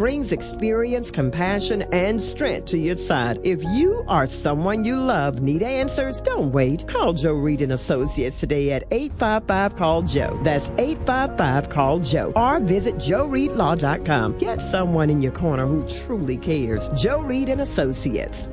brings experience, compassion, and strength to your side. If you or someone you love need answers, don't wait. Call Joe Reed and Associates today at 855-CALL-JOE. That's 855-CALL-JOE. Or visit joereedlaw.com. Get someone in your corner who truly cares. Joe Reed and Associates.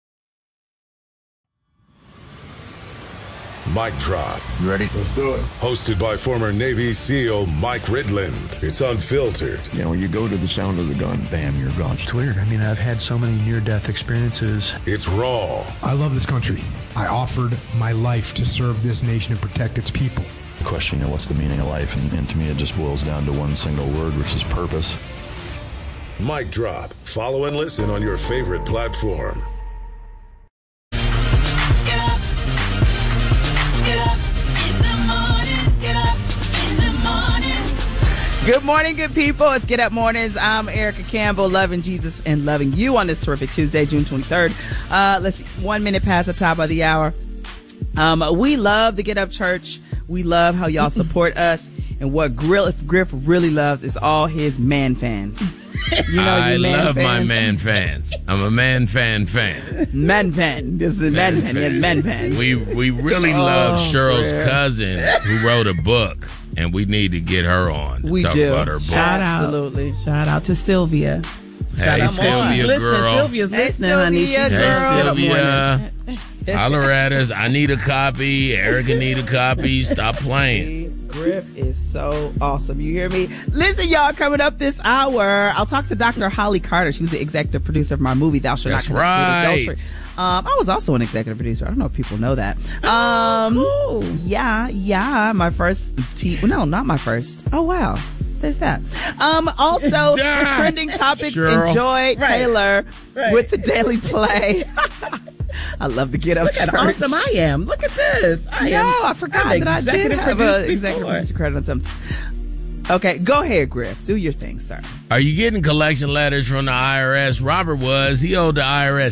Mic Drop. You ready? Let's do it. Hosted by former Navy SEAL Mike Ridland. It's unfiltered. You know, when you go to the sound of the gun, bam, you're gone. It's weird. I mean, I've had so many near-death experiences. It's raw. I love this country. I offered my life to serve this nation and protect its people. Question, what's the meaning of life? And to me, it just boils down to one single word, which is purpose. Mic Drop. Follow and listen on your favorite platform. Get up. Get up in the morning. Get up in the morning. Good morning, good people. It's Get Up Mornings. I'm Erica Campbell, loving Jesus and loving you on this terrific Tuesday, June 23rd. Let's see, 1 minute past the top of the hour. We love the Get Up Church. We love how y'all support us. And what Griff really loves is all his man fans. You know, I love fans. my man fans. I'm a man fan. Man fan. This is man fan. He has man fans. We really love Cheryl's cousin who wrote a book, and we need to get her on to talk about her book. Shout out. Absolutely. Shout out to Sylvia. Hey, Sylvia, girl. Sylvia's listening, honey. Hey, Sylvia. Holler at us. I need a copy. Erica need a copy. Stop playing. Griff is so awesome. You hear me? Listen, y'all, coming up this hour, I'll talk to Dr. Holly Carter. She was the executive producer of my movie, Thou Shalt Not Commit Adultery. I was also an executive producer. I don't know if people know that. Cool. Yeah. My first not my first. Oh, wow. There's that. Also, trending topics. Cheryl. Enjoy Taylor with the Daily Play. I love to get up. Look at how awesome I am. Look at this. I forgot that I did have an executive producer credit on something. Okay, go ahead, Griff. Do your thing, sir. Are you getting collection letters from the IRS? Robert was. He owed the IRS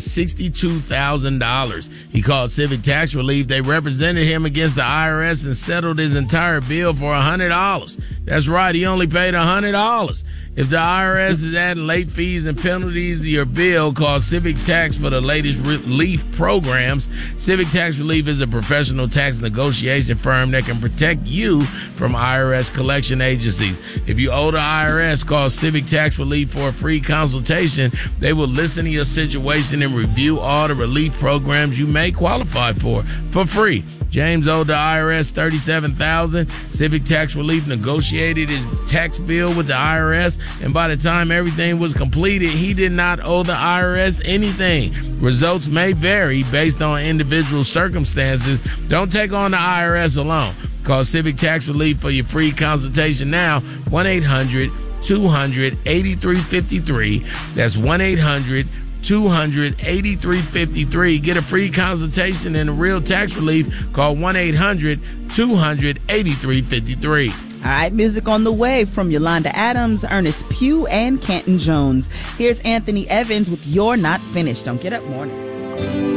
$62,000. He called Civic Tax Relief. They represented him against the IRS and settled his entire bill for $100. That's right. He only paid $100. If the IRS is adding late fees and penalties to your bill, call Civic Tax for the latest relief programs. Civic Tax Relief is a professional tax negotiation firm that can protect you from IRS collection agencies. If you owe the IRS, call Civic Tax Relief for a free consultation. They will listen to your situation and review all the relief programs you may qualify for free. James owed the IRS $37,000. Civic Tax Relief negotiated his tax bill with the IRS, and by the time everything was completed, he did not owe the IRS anything. Results may vary based on individual circumstances. Don't take on the IRS alone. Call Civic Tax Relief for your free consultation now. 1-800-200-8353. That's 1-800-200-8353. Get a free consultation and a real tax relief. Call 1-800-200-8353. All right, music on the way from Yolanda Adams, Ernest Pugh, and Canton Jones. Here's Anthony Evans with You're Not Finished on Get Up Mornings.